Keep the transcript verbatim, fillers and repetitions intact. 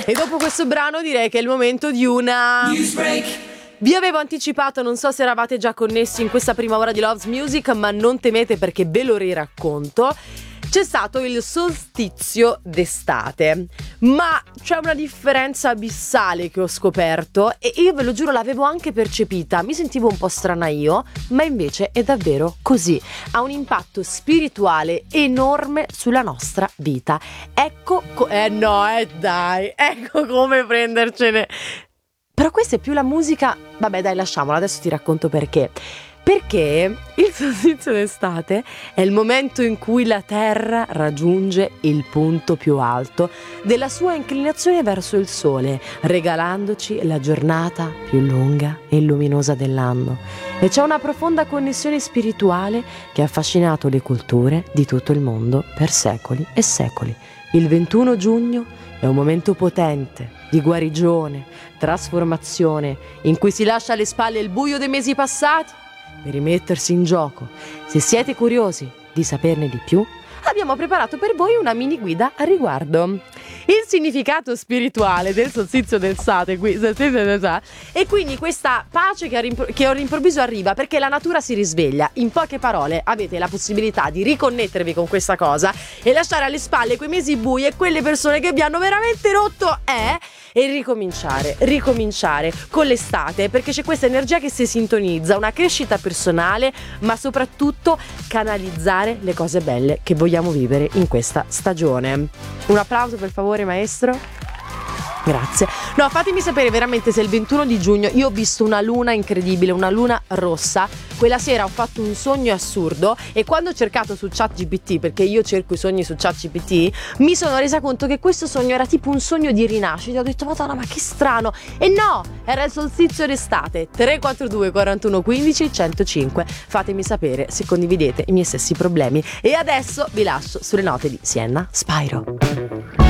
E dopo questo brano direi che è il momento di una Newsbreak. Vi avevo anticipato, non so se eravate già connessi in questa prima ora di Love's Music, ma non temete perché ve lo riracconto. C'è stato il solstizio d'estate, ma c'è una differenza abissale che ho scoperto e io ve lo giuro l'avevo anche percepita, mi sentivo un po' strana io, ma invece è davvero così, ha un impatto spirituale enorme sulla nostra vita. Ecco, co- eh no, eh dai, ecco come prendercene. Però questa è più la musica, vabbè dai lasciamola, adesso ti racconto perché. Perché il solstizio d'estate è il momento in cui la Terra raggiunge il punto più alto della sua inclinazione verso il Sole, regalandoci la giornata più lunga e luminosa dell'anno. E c'è una profonda connessione spirituale che ha affascinato le culture di tutto il mondo per secoli e secoli. Il ventuno giugno è un momento potente di guarigione, trasformazione, in cui si lascia alle spalle il buio dei mesi passati per rimettersi in gioco. Se siete curiosi di saperne di più, abbiamo preparato per voi una mini guida a riguardo. Il significato spirituale del solstizio d'estate qui, solstizio d'estate, e quindi questa pace che, all'impro- che all'improvviso arriva perché la natura si risveglia. In poche parole avete la possibilità di riconnettervi con questa cosa e lasciare alle spalle quei mesi bui e quelle persone che vi hanno veramente rotto eh? E ricominciare, ricominciare con l'estate, perché c'è questa energia che si sintonizza, una crescita personale, ma soprattutto canalizzare le cose belle che vogliamo vivere in questa stagione. Un applauso per favore, maestro. Grazie. No, fatemi sapere veramente se il ventuno di giugno io ho visto una luna incredibile, una luna rossa. Quella sera ho fatto un sogno assurdo e quando ho cercato su ChatGPT, perché io cerco i sogni su ChatGPT, mi sono resa conto che questo sogno era tipo un sogno di rinascita. Ho detto madonna, ma che strano. E no, era il solstizio d'estate. Tre quattro due quarantuno quindici centocinque. Fatemi sapere se condividete i miei stessi problemi. E adesso vi lascio sulle note di Sienna Spyro.